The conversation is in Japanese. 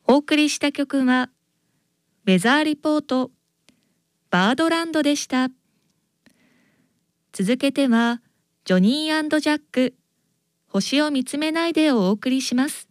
お送りした曲は、ウェザーリポート、バードランドでした。続けては、ジョニー&ジャック、星を見つめないでをお送りします。